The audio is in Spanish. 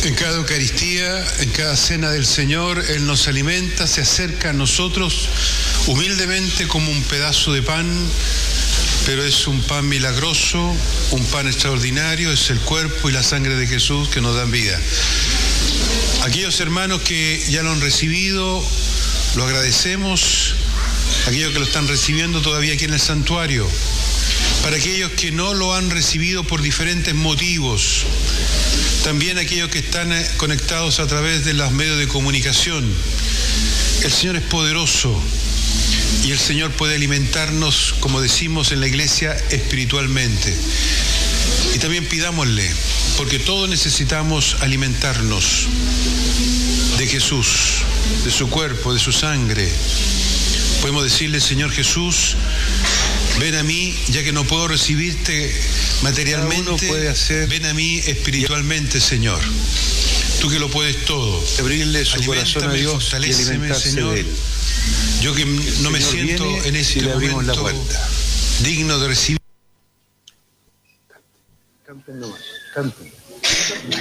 En cada Eucaristía, en cada cena del Señor, Él nos alimenta, se acerca a nosotros humildemente como un pedazo de pan, pero es un pan milagroso, un pan extraordinario, es el cuerpo y la sangre de Jesús que nos dan vida. Aquellos hermanos que ya lo han recibido, lo agradecemos. Aquellos que lo están recibiendo todavía aquí en el santuario. Para aquellos que no lo han recibido por diferentes motivos, también aquellos que están conectados a través de los medios de comunicación. El Señor es poderoso y el Señor puede alimentarnos, como decimos en la iglesia, espiritualmente. Y también pidámosle, porque todos necesitamos alimentarnos de Jesús, de su cuerpo, de su sangre. Podemos decirle, Señor Jesús, ven a mí, ya que no puedo recibirte materialmente, ven a mí espiritualmente, Señor. Tú que lo puedes todo. Abrirle su corazón a Dios, fortaléceme, Señor. Yo que no me siento en este momento digno de recibir. Canten nomás, canten.